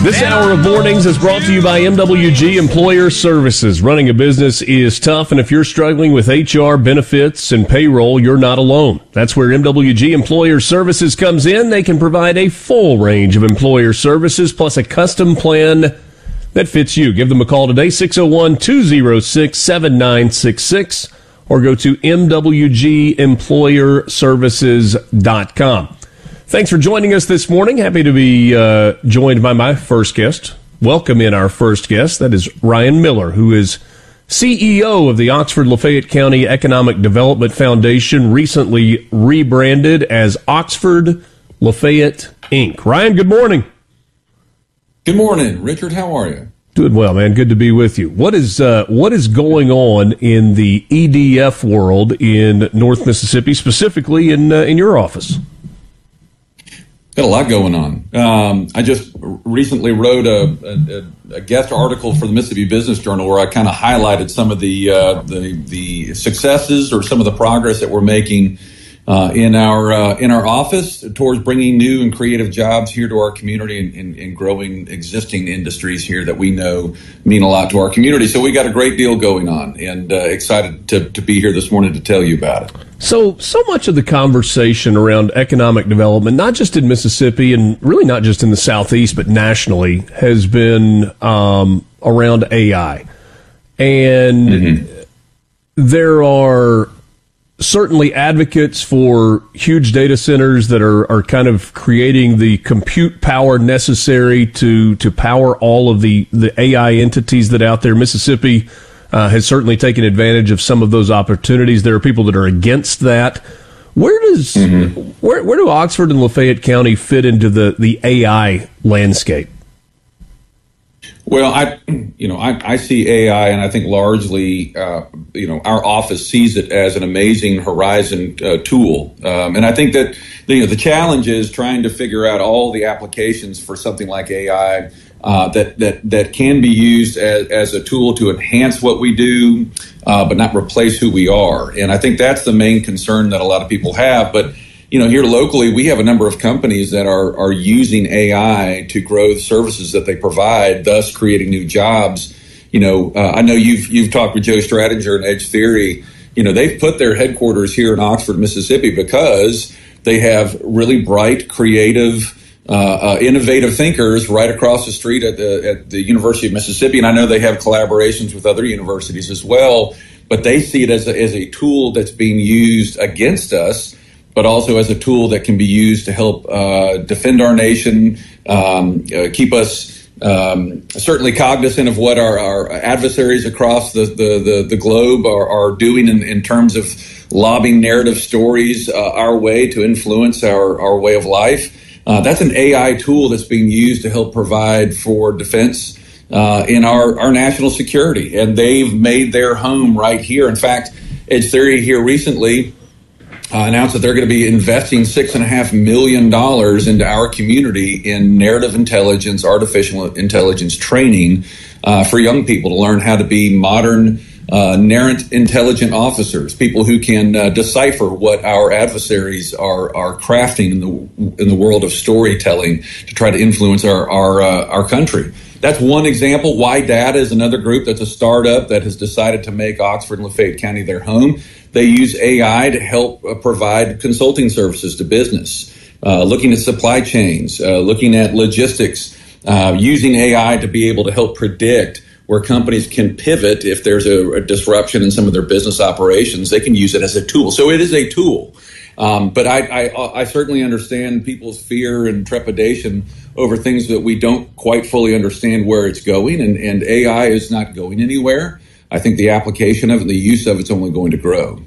This hour of mornings is brought to you by MWG Employer Services. Running a business is tough, and if you're struggling with HR, benefits, and payroll, you're not alone. That's where MWG Employer Services comes in. They can provide a full range of employer services plus a custom plan that fits you. Give them a call today, 601-206-7966, or go to MWGEmployerServices.com. Thanks for joining us this morning. Happy to be joined by my first guest. Welcome in our first guest. That is Ryan Miller, who is CEO of the Oxford-Lafayette County Economic Development Foundation, recently rebranded as Oxford Lafayette Inc. Ryan, good morning. Good morning, Richard. How are you? Doing well, man. Good to be with you. What is going on in the EDF world in North Mississippi, specifically in your office? Got a lot going on. I just recently wrote a guest article for the Mississippi Business Journal where I kind of highlighted some of the successes or some of the progress that we're making in our office towards bringing new and creative jobs here to our community and growing existing industries here that we know mean a lot to our community. So we got a great deal going on, and excited to be here this morning to tell you about it. So much of the conversation around economic development, not just in Mississippi and really not just in the Southeast, but nationally, has been around AI. And there are certainly advocates for huge data centers that are kind of creating the compute power necessary to power all of the AI entities that are out there. Mississippi has certainly taken advantage of some of those opportunities. There are people that are against that. Where do Oxford and Lafayette County fit into the AI landscape? Well, I see AI, and I think largely, our office sees it as an amazing horizon tool. And I think that the challenge is trying to figure out all the applications for something like AI that can be used as a tool to enhance what we do, but not replace who we are. And I think that's the main concern that a lot of people have. But here locally, we have a number of companies that are using AI to grow the services that they provide, thus creating new jobs. I know you've talked with Joe Stradinger and Edge Theory. They've put their headquarters here in Oxford, Mississippi, because they have really bright, creative, innovative thinkers right across the street at the University of Mississippi. And I know they have collaborations with other universities as well, but they see it as a tool that's being used against us, but also as a tool that can be used to help defend our nation, keep us certainly cognizant of what our adversaries across the globe are doing in terms of lobbing narrative stories our way to influence our way of life. That's an AI tool that's being used to help provide for defense in our national security. And they've made their home right here. In fact, Edge Theory here recently announced that they're going to be investing $6.5 million into our community in narrative intelligence, artificial intelligence training for young people to learn how to be modern, narrant, intelligent officers, people who can decipher what our adversaries are crafting in the world of storytelling to try to influence our country. That's one example. Y-Data is another group that's a startup that has decided to make Oxford and Lafayette County their home. They use AI to help provide consulting services to business, looking at supply chains, looking at logistics, using AI to be able to help predict where companies can pivot if there's a disruption in some of their business operations. They can use it as a tool. So it is a tool. But I certainly understand people's fear and trepidation over things that we don't quite fully understand where it's going. And AI is not going anywhere. I think the application of it and the use of it's only going to grow.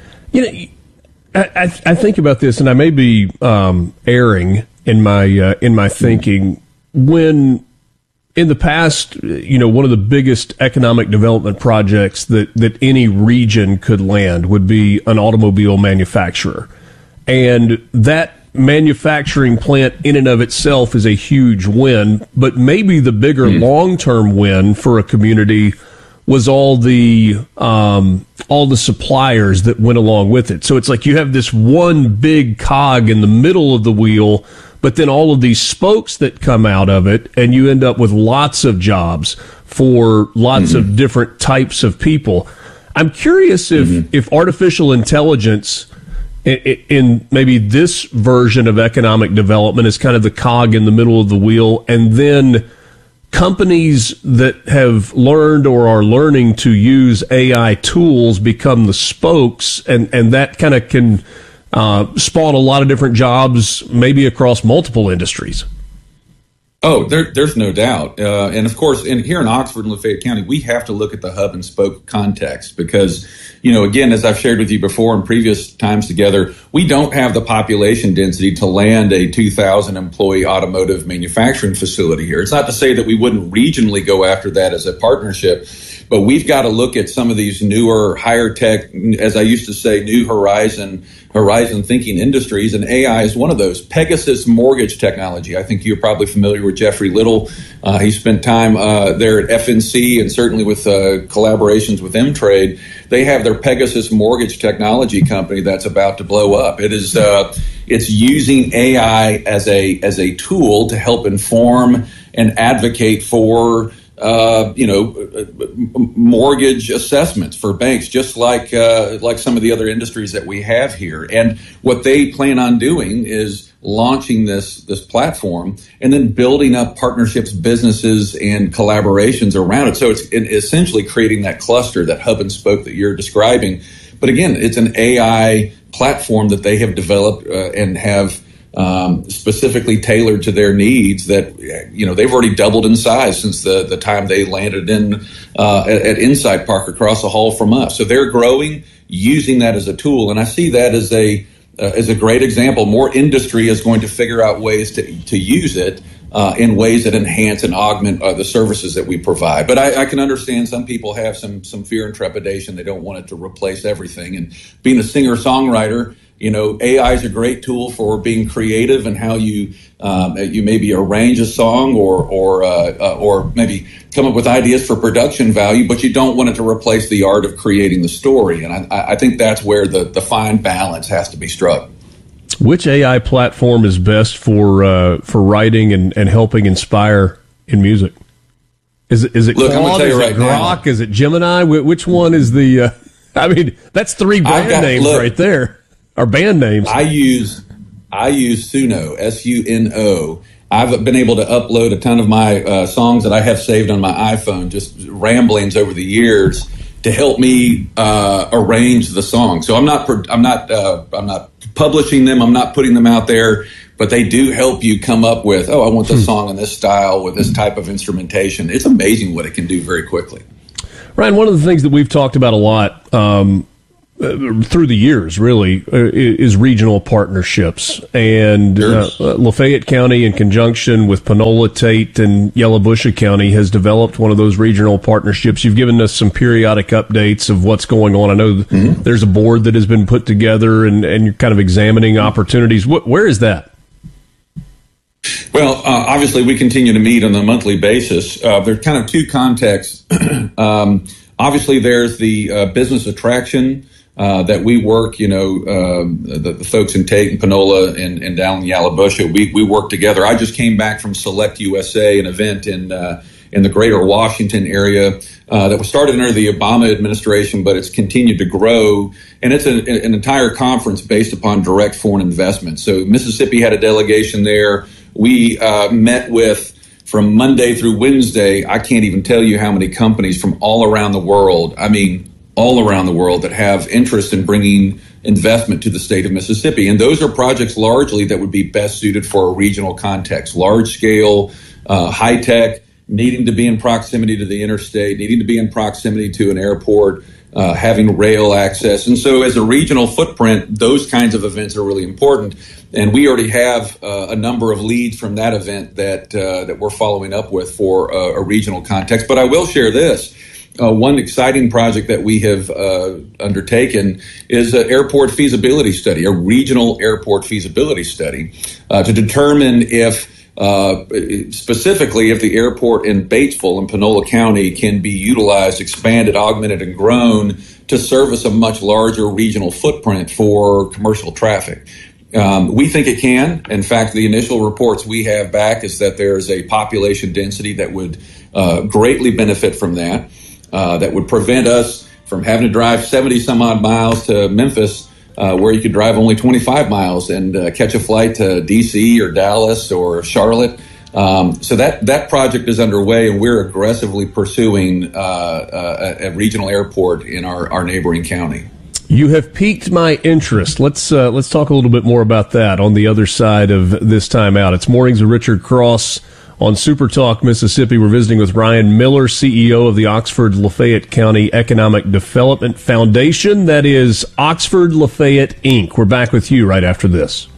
I think about this, and I may be erring in my thinking. When in the past, one of the biggest economic development projects that any region could land would be an automobile manufacturer, and that manufacturing plant in and of itself is a huge win. But maybe the bigger long-term win for a community was all the suppliers that went along with it. So it's like you have this one big cog in the middle of the wheel, but then all of these spokes that come out of it, and you end up with lots of jobs for lots of different types of people. I'm curious if artificial intelligence in maybe this version of economic development is kind of the cog in the middle of the wheel, and then companies that have learned or are learning to use AI tools become the spokes, and that kind of can spawn a lot of different jobs, maybe across multiple industries. Oh, there's no doubt. And of course, here in Oxford and Lafayette County, we have to look at the hub and spoke context because, again, as I've shared with you before in previous times together, we don't have the population density to land a 2,000 employee automotive manufacturing facility here. It's not to say that we wouldn't regionally go after that as a partnership, but we've got to look at some of these newer, higher tech, as I used to say, new horizon thinking industries, and AI is one of those. Pegasus mortgage technology. I think you're probably familiar with Jeffrey Little. He spent time there at FNC and certainly with collaborations with M-Trade. They have their Pegasus mortgage technology company that's about to blow up. It is it's using AI as a tool to help inform and advocate for mortgage assessments for banks, just like some of the other industries that we have here. And what they plan on doing is launching this platform and then building up partnerships, businesses, and collaborations around it. So it's essentially creating that cluster, that hub and spoke that you're describing. But again, it's an AI platform that they have developed and have specifically tailored to their needs that, they've already doubled in size since the time they landed at Insight Park across the hall from us. So they're growing, using that as a tool. And I see that as a great example. More industry is going to figure out ways to use it in ways that enhance and augment the services that we provide. But I can understand some people have some fear and trepidation. They don't want it to replace everything. And being a singer-songwriter, AI is a great tool for being creative and how you maybe arrange a song or maybe come up with ideas for production value, but you don't want it to replace the art of creating the story. And I think that's where the fine balance has to be struck. Which AI platform is best for writing and helping inspire in music? Is it Look, Claude? I'm gonna tell you right Grok? now. Is it Gemini? Which one is the? That's three brand names right there. Our band names. I use Suno, Suno. I've been able to upload a ton of my songs that I have saved on my iPhone, just ramblings over the years, to help me arrange the song. So I'm not publishing them. I'm not putting them out there, but they do help you come up with, I want this song in this style with this type of instrumentation. It's amazing what it can do very quickly. Ryan, one of the things that we've talked about a lot through the years, really, is regional partnerships. And Lafayette County, in conjunction with Panola, Tate, and Yalobusha County, has developed one of those regional partnerships. You've given us some periodic updates of what's going on. I know there's a board that has been put together, and you're kind of examining opportunities. Where is that? Well, obviously, we continue to meet on a monthly basis. There's kind of two contexts. Obviously, there's the business attraction that we work, the folks in Tate and Panola and down in Yalobusha, we work together. I just came back from Select USA, an event in the greater Washington area that was started under the Obama administration, but it's continued to grow. And it's an entire conference based upon direct foreign investment. So Mississippi had a delegation there. We met with, from Monday through Wednesday, I can't even tell you how many companies from all around the world, all around the world, that have interest in bringing investment to the state of Mississippi. And those are projects largely that would be best suited for a regional context, large scale, high tech, needing to be in proximity to the interstate, needing to be in proximity to an airport, having rail access. And so as a regional footprint, those kinds of events are really important. And we already have a number of leads from that event that we're following up with for a regional context. But I will share this. One exciting project that we have undertaken is an airport feasibility study, a regional airport feasibility study, to determine if specifically if the airport in Batesville in Panola County can be utilized, expanded, augmented, and grown to service a much larger regional footprint for commercial traffic. We think it can. In fact, the initial reports we have back is that there's a population density that would greatly benefit from that, that would prevent us from having to drive 70 some odd miles to Memphis, where you could drive only 25 miles and catch a flight to DC or Dallas or Charlotte. So that project is underway, and we're aggressively pursuing a regional airport in our neighboring county. You have piqued my interest. Let's talk a little bit more about that on the other side of this time out. It's Mornings with Richard Cross on Super Talk Mississippi. We're visiting with Ryan Miller, CEO of the Oxford-Lafayette County Economic Development Foundation. That is Oxford Lafayette, Inc. We're back with you right after this.